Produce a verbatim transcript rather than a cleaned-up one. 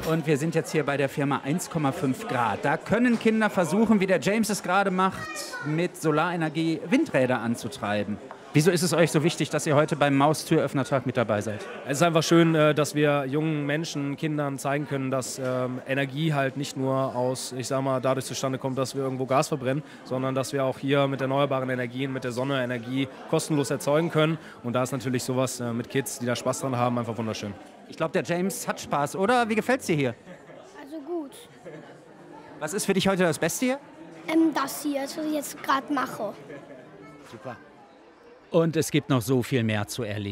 Und wir sind jetzt hier bei der Firma eins Komma fünf Grad. Da können Kinder versuchen, wie der James es gerade macht, mit Solarenergie Windräder anzutreiben. Wieso ist es euch so wichtig, dass ihr heute beim Maustüröffnertag mit dabei seid? Es ist einfach schön, dass wir jungen Menschen, Kindern zeigen können, dass ähm, Energie halt nicht nur aus, ich sag mal, dadurch zustande kommt, dass wir irgendwo Gas verbrennen, sondern dass wir auch hier mit erneuerbaren Energien, mit der Sonne Energie kostenlos erzeugen können. Und da ist natürlich sowas äh, mit Kids, die da Spaß dran haben, einfach wunderschön. Ich glaube, der James hat Spaß, oder? Wie gefällt's dir hier? Also gut. Was ist für dich heute das Beste hier? Ähm, das hier, das was ich jetzt gerade mache. Super. Und es gibt noch so viel mehr zu erleben.